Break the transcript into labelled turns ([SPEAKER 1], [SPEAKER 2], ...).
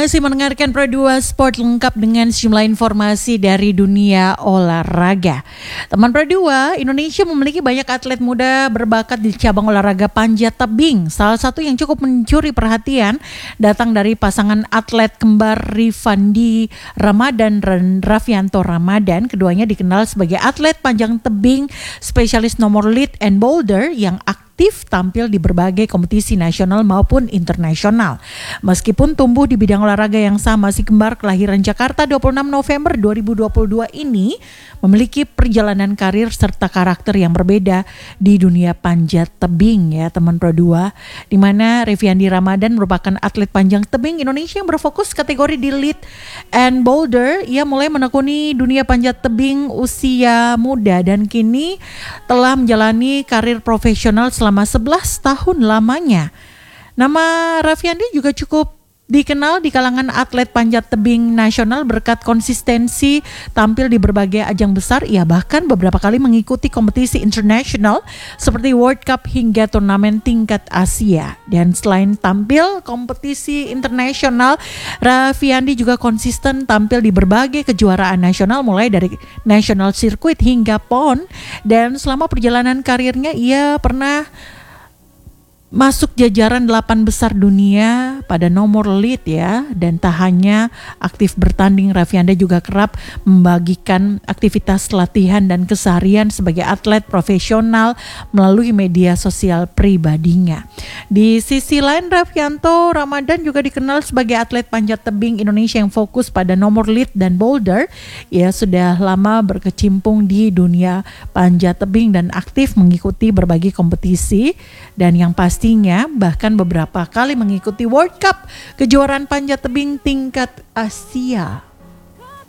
[SPEAKER 1] masih mendengarkan Pro 2 Sport lengkap dengan sejumlah informasi dari dunia olahraga. Teman Pro 2, Indonesia memiliki banyak atlet muda berbakat di cabang olahraga panjat tebing. Salah satu yang cukup mencuri perhatian datang dari pasangan atlet kembar Rifandi Ramadan dan Raffianto Ramadan. Keduanya dikenal sebagai atlet panjang tebing spesialis nomor lead and boulder yang aktif tampil di berbagai kompetisi nasional maupun internasional. Meskipun tumbuh di bidang olahraga yang sama, si kembar kelahiran Jakarta 26 November 2022 ini memiliki perjalanan karir serta karakter yang berbeda di dunia panjat tebing ya teman Pro 2, di mana Rifandi Ramadan merupakan atlet panjang tebing Indonesia yang berfokus kategori di lead and boulder. Ia mulai menekuni dunia panjat tebing usia muda dan kini telah menjalani karir profesional selama 11 tahun lamanya. Nama Raffiandi juga cukup dikenal di kalangan atlet panjat tebing nasional berkat konsistensi tampil di berbagai ajang besar. Ia bahkan beberapa kali mengikuti kompetisi internasional seperti World Cup hingga turnamen tingkat Asia. Dan selain tampil kompetisi internasional, Raffiandi juga konsisten tampil di berbagai kejuaraan nasional mulai dari National Circuit hingga PON. Dan selama perjalanan karirnya ia pernah masuk jajaran 8 besar dunia pada nomor lead ya. Dan tak hanya aktif bertanding, Raffiandi juga kerap membagikan aktivitas latihan dan keseharian sebagai atlet profesional melalui media sosial pribadinya. Di sisi lain, Raffianto Ramadan juga dikenal sebagai atlet panjat tebing Indonesia yang fokus pada nomor lead dan boulder. Ia sudah lama berkecimpung di dunia panjat tebing dan aktif mengikuti berbagai kompetisi, dan yang pastinya bahkan beberapa kali mengikuti World Cup, kejuaraan panjat tebing tingkat Asia.